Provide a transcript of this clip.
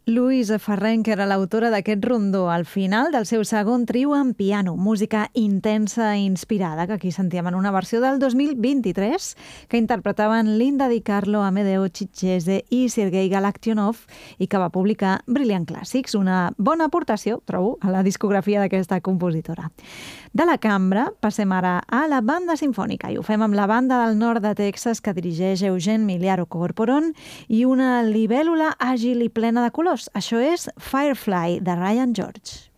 Louisa Ferrenc era l'autora d'aquest rondó al final del seu segon trio en piano, música intensa i inspirada, que aquí sentíem en una versió del 2023 que interpretaven Linda Di Carlo, Amedeo Chichese i Sergei Galaktionov i que va publicar Brilliant Classics, una bona aportació, trobo, a la discografia d'aquesta compositora. De la cambra passem ara a la banda sinfònica i ho fem amb la banda del nord de Texas que dirigeix Eugene Miliaro Corporon i una libèl·lula àgil i plena de colors. Això és Firefly, de Ryan George.